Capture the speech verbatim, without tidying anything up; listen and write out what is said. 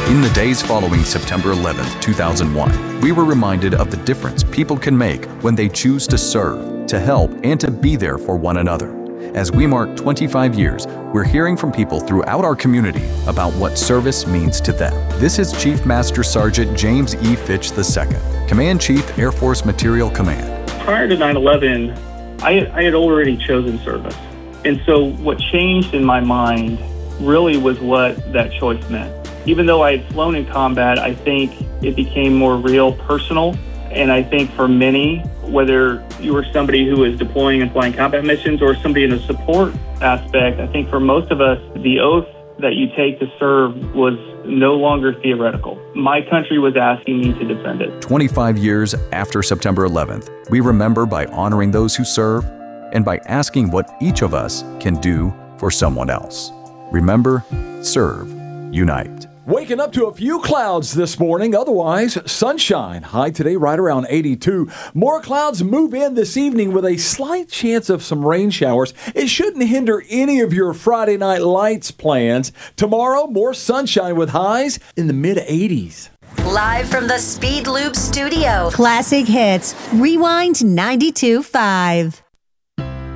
In the days following September eleventh, two thousand one, we were reminded of the difference people can make when they choose to serve, to help, and to be there for one another. As we mark twenty-five years, we're hearing from people throughout our community about what service means to them. This is Chief Master Sergeant James E. Fitch the Second, Command Chief, Air Force Materiel Command. Prior to nine eleven, I, I had already chosen service. And so what changed in my mind really was what that choice meant. Even though I had flown in combat, I think it became more real, personal. And I think for many, whether you were somebody who was deploying and flying combat missions or somebody in the support aspect, I think for most of us, the oath that you take to serve was no longer theoretical. My country was asking me to defend it. twenty-five years after September eleventh, we remember by honoring those who serve and by asking what each of us can do for someone else. Remember, serve, unite. Waking up to a few clouds this morning, otherwise sunshine. High today right around eighty-two. More clouds move in this evening with a slight chance of some rain showers. It shouldn't hinder any of your Friday night lights plans. Tomorrow, more sunshine with highs in the mid eighties. Live from the Speed Loop studio. Classic Hits. Rewind ninety-two point five.